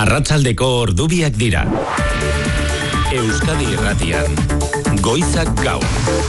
Arratsaldeko ordubiak dira. Euskadi Irratian, Goizak Gaur.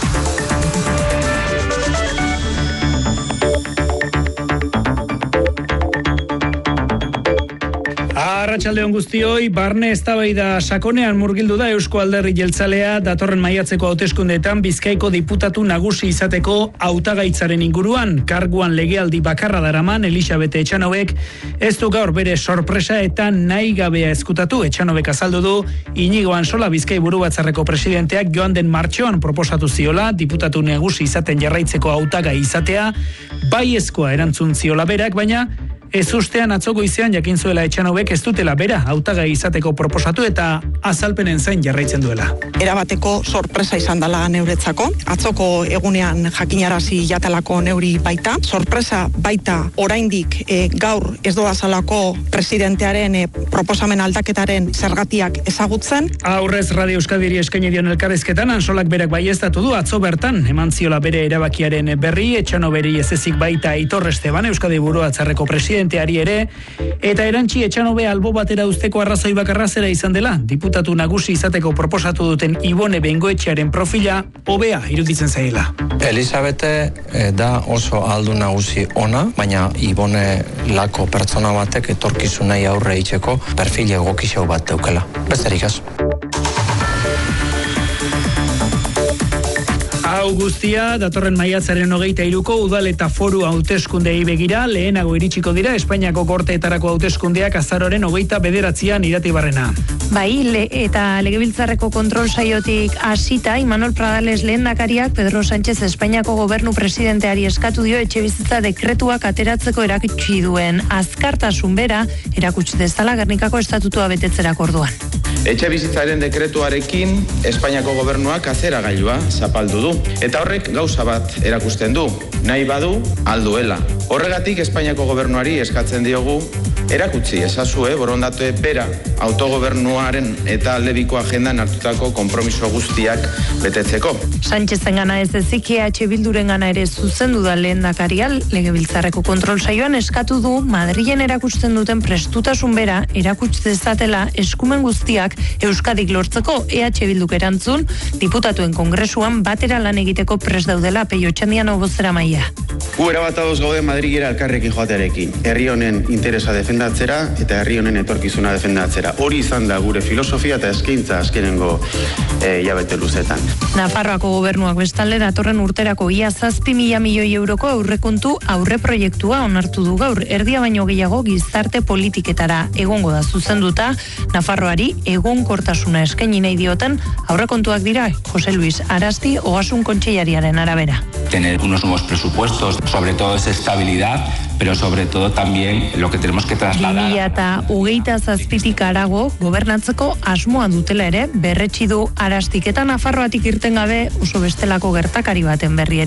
Arratsalde on guztioi, barne eztabaida sakonean murgildu da Eusko Alderdi Jeltzalea datorren maiatzeko hauteskundeetan Bizkaiko diputatu nagusi izateko hautagaitzaren inguruan. Karguan legealdi bakarra daraman Elisabete Etxanobek ez du gaur bere sorpresa eta nahi gabea ezkutatu. Etxanobek azaldu du Inigo Ansola Bizkai Burubatzarreko presidenteak joan den martxoan proposatu ziola diputatu nagusi izaten jarraitzeko hautagai izatea, baiezkoa erantzun ziola berak, baina ez ustean atzo goizean jakin zuela Etxanobek ez dutela bera hautagai izateko proposatu eta azalpenen zain jarraitzen duela. Erabateko sorpresa izan dela neuretzako. Atzoko egunean jakinarazi jatelako neuri baita. Sorpresa baita oraindik gaur ez doazalako presidentearen proposamen aldaketaren zergatiak ezagutzen. Aurrez Radio Euskadiri eskaini dion elkarrizketan Ansolak berak baieztatu du atzo bertan eman ziola bere erabakiaren berri. Etxanoberi ez ezik baita Aitor Esteban Euskadi Burubatzarreko presidenteari ere, eta erantzi Etxanobe albo batera uzteko arrazoi bakarra zera izan dela. Diputatu nagusi izateko proposatu duten Ibone Bengoetxearen profila hobea iruditzen zaiela. Elisabete da oso aldu nagusi ona, baina Ibone lako pertsona batek etorkizunei aurre itzeko perfil egokixau bat daukela. Besterik ez. Hau guztia, datorren maiatzaren 23ko udal eta foru hauteskundei begira, lehenago iritsiko dira Espainiako Gorteetarako hauteskundeak azaroren 29an Iratibarrena. Bai, eta Legebiltzarreko kontrol saiotik hasita, Imanol Pradales lehendakariak Pedro Sánchez Espainiako gobernu presidenteari eskatu dio etxebizitza dekretuak ateratzeko erakutsi duen azkartasun bera erakutsi dezala Gernikako estatutua betetzerako orduan. Etxebizitzaren dekretuarekin Espainiako gobernuak atzeragailua zapaldu du. Eta horrek gauza bat erakusten du, nahi badu alduela. Horregatik Espainiako gobernuari eskatzen diogu erakutsi ezazue borondate bera autogobernuaren eta aldebiko agendan hartutako konpromiso guztiak betetzeko. Sánchezen gana ez ezik EH Bilduren gana ere zuzendu da lehendakaria Legebiltzarreko kontrol saioan eskatu du Madrilen erakusten duten prestutasun bera erakutsi dezatela eskumen guztiak Euskadik lortzeko. EH Bilduk erantzun diputatuen kongresuan batera lan egiteko prest daudela Peio Etxandiano bozeramailea. Gu erabatadoz gaude Madrilera elkarrekin joatearekin. Herri honen interesa defendatzera eta herri honen etorkizuna defendatzera. Hori izan da gure filosofia eta eskaintza azkenengo hilabete luzetan. Nafarroako gobernuak bestalde datorren urterako ia 7.000 milioi euroko aurrekontu aurreproiektua onartu du gaur. Erdia baino gehiago gizarte politiketara egongo da zuzenduta. Nafarroari egonkortasuna eskaini nahi dioten aurrekontuak dira Jose Luis Arasti Ogasun Kontseilariaren arabera. Tener unos nuevos presupuestos, sobre todo esa estabilidad, pero sobre todo también lo que tenemos que trasladar. 2027 arago gobernatzeko asmoa dutela ere berretsi du Arastik eta Nafarroatik irten gabe oso bestelako gertakari baten berri ere